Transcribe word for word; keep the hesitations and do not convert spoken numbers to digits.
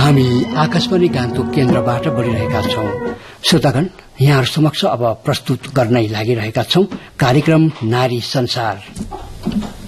हामी आकाशवाणी गान्तोक केन्द्रबाट बोलिरहेका छौं। श्रोतागण, यहाँहरु समक्ष अब प्रस्तुत गर्नै लागिरहेका छौं कार्यक्रम नारी संसार।